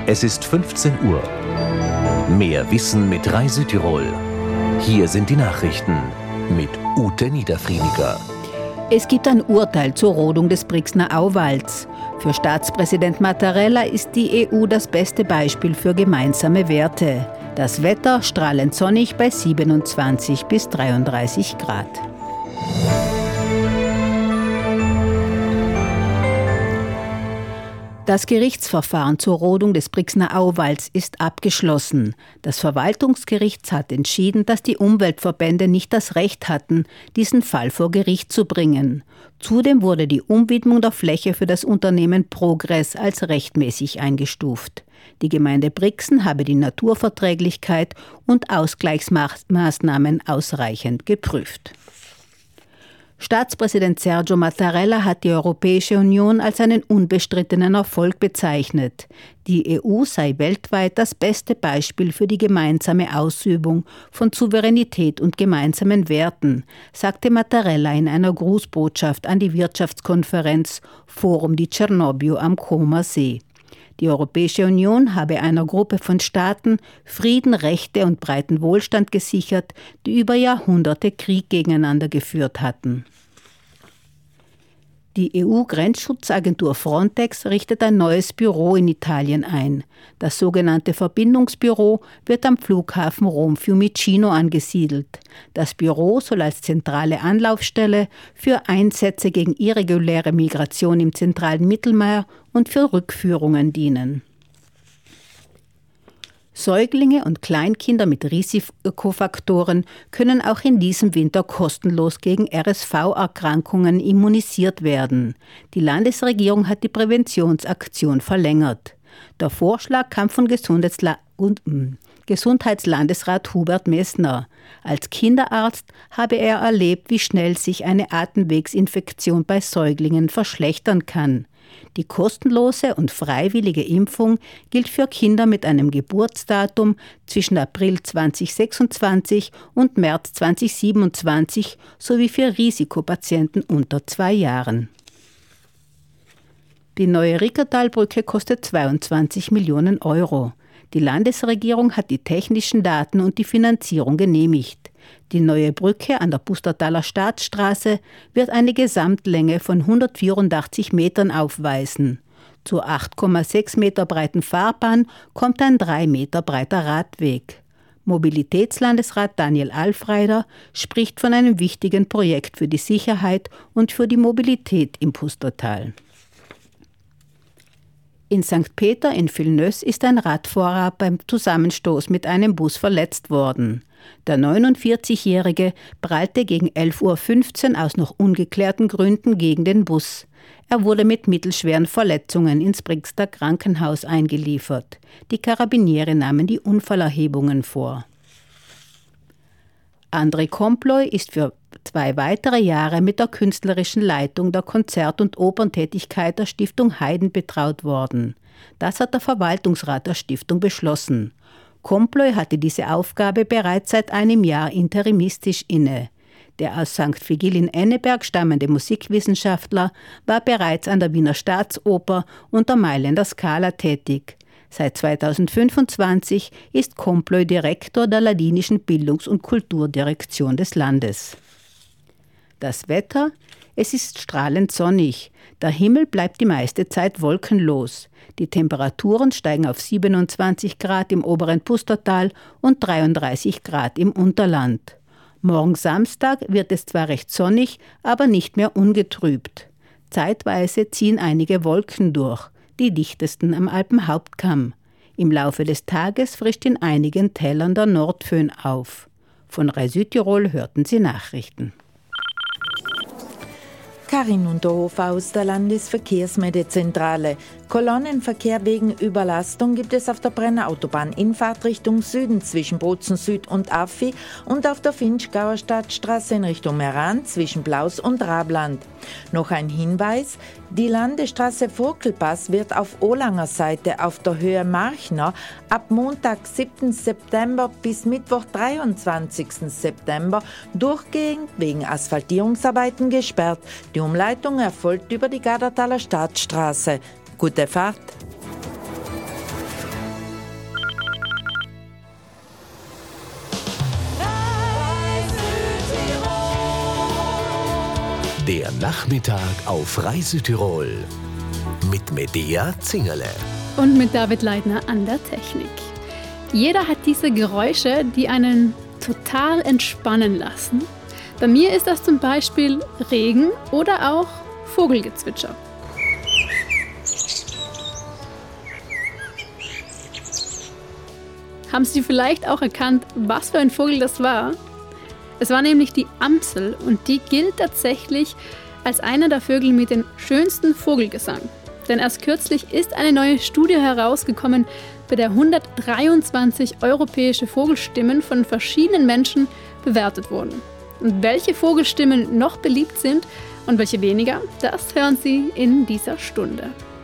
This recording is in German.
Es ist 15 Uhr. Mehr Wissen mit Rai Südtirol. Hier sind die Nachrichten mit Ute Niederfriediger. Es gibt ein Urteil zur Rodung des Brixner Auwalds. Für Staatspräsident Mattarella ist die EU das beste Beispiel für gemeinsame Werte. Das Wetter strahlend sonnig bei 27 bis 33 Grad. Das Gerichtsverfahren zur Rodung des Brixner Auwalds ist abgeschlossen. Das Verwaltungsgericht hat entschieden, dass die Umweltverbände nicht das Recht hatten, diesen Fall vor Gericht zu bringen. Zudem wurde die Umwidmung der Fläche für das Unternehmen Progress als rechtmäßig eingestuft. Die Gemeinde Brixen habe die Naturverträglichkeit und Ausgleichsmaßnahmen ausreichend geprüft. Staatspräsident Sergio Mattarella hat die Europäische Union als einen unbestrittenen Erfolg bezeichnet. Die EU sei weltweit das beste Beispiel für die gemeinsame Ausübung von Souveränität und gemeinsamen Werten, sagte Mattarella in einer Grußbotschaft an die Wirtschaftskonferenz Forum di Cernobbio am Comer See. Die Europäische Union habe einer Gruppe von Staaten Frieden, Rechte und breiten Wohlstand gesichert, die über Jahrhunderte Krieg gegeneinander geführt hatten. Die EU-Grenzschutzagentur Frontex richtet ein neues Büro in Italien ein. Das sogenannte Verbindungsbüro wird am Flughafen Rom-Fiumicino angesiedelt. Das Büro soll als zentrale Anlaufstelle für Einsätze gegen irreguläre Migration im zentralen Mittelmeer und für Rückführungen dienen. Säuglinge und Kleinkinder mit Risikofaktoren können auch in diesem Winter kostenlos gegen RSV-Erkrankungen immunisiert werden. Die Landesregierung hat die Präventionsaktion verlängert. Der Vorschlag kam von Gesundheitslandesrat Hubert Messner. Als Kinderarzt habe er erlebt, wie schnell sich eine Atemwegsinfektion bei Säuglingen verschlechtern kann. Die kostenlose und freiwillige Impfung gilt für Kinder mit einem Geburtsdatum zwischen April 2026 und März 2027 sowie für Risikopatienten unter 2 Jahren. Die neue Rickertalbrücke kostet 22 Millionen Euro. Die Landesregierung hat die technischen Daten und die Finanzierung genehmigt. Die neue Brücke an der Pustertaler Staatsstraße wird eine Gesamtlänge von 184 Metern aufweisen. Zur 8,6 Meter breiten Fahrbahn kommt ein 3 Meter breiter Radweg. Mobilitätslandesrat Daniel Alfreider spricht von einem wichtigen Projekt für die Sicherheit und für die Mobilität im Pustertal. In St. Peter in Villeneuve ist ein Radfahrer beim Zusammenstoß mit einem Bus verletzt worden. Der 49-Jährige prallte gegen 11:15 Uhr aus noch ungeklärten Gründen gegen den Bus. Er wurde mit mittelschweren Verletzungen ins Brixner Krankenhaus eingeliefert. Die Karabiniere nahmen die Unfallerhebungen vor. André Comploy ist für 2 weitere Jahre mit der künstlerischen Leitung der Konzert- und Operntätigkeit der Stiftung Haydn betraut worden. Das hat der Verwaltungsrat der Stiftung beschlossen. Comploy hatte diese Aufgabe bereits seit einem Jahr interimistisch inne. Der aus St. Vigil in Enneberg stammende Musikwissenschaftler war bereits an der Wiener Staatsoper und der Mailänder Scala tätig. Seit 2025 ist Comploy Direktor der ladinischen Bildungs- und Kulturdirektion des Landes. Das Wetter? Es ist strahlend sonnig. Der Himmel bleibt die meiste Zeit wolkenlos. Die Temperaturen steigen auf 27 Grad im oberen Pustertal und 33 Grad im Unterland. Morgen Samstag wird es zwar recht sonnig, aber nicht mehr ungetrübt. Zeitweise ziehen einige Wolken durch, die dichtesten am Alpenhauptkamm. Im Laufe des Tages frischt in einigen Tälern der Nordföhn auf. Von Rai Südtirol hörten Sie Nachrichten. Karin Unterhofer aus der Landesverkehrsmeldezentrale. Kolonnenverkehr wegen Überlastung gibt es auf der Brenner Autobahn in Fahrtrichtung Süden zwischen Bozen Süd und Affi und auf der Finchgauer Stadtstraße in Richtung Meran zwischen Blaus und Rabland. Noch ein Hinweis: Die Landesstraße Vogtelpass wird auf Olanger Seite auf der Höhe Marchner ab Montag 7. September bis Mittwoch 23. September durchgehend wegen Asphaltierungsarbeiten gesperrt. Die Umleitung erfolgt über die Gardertaler Stadtstraße. Gute Fahrt! Der Nachmittag auf Reisütirol mit Medea Zingerle und mit David Leitner an der Technik. Jeder hat diese Geräusche, die einen total entspannen lassen. Bei mir ist das zum Beispiel Regen oder auch Vogelgezwitscher. Haben Sie vielleicht auch erkannt, was für ein Vogel das war? Es war nämlich die Amsel und die gilt tatsächlich als einer der Vögel mit dem schönsten Vogelgesang. Denn erst kürzlich ist eine neue Studie herausgekommen, bei der 123 europäische Vogelstimmen von verschiedenen Menschen bewertet wurden. Und welche Vogelstimmen noch beliebt sind und welche weniger, das hören Sie in dieser Stunde.